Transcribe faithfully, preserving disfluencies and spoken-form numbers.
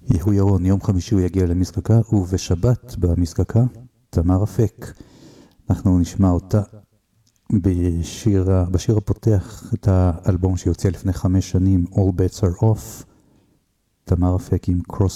יהוא ירון, יום חמישי הוא יגיע למזקקה, ובשבת במזקקה, תמר אפק. אנחנו נשמע אותה בשיר, בשיר הפותח את האלבום שיוצא לפני חמש שנים, All Bets Are Off, תמר אפק עם Cross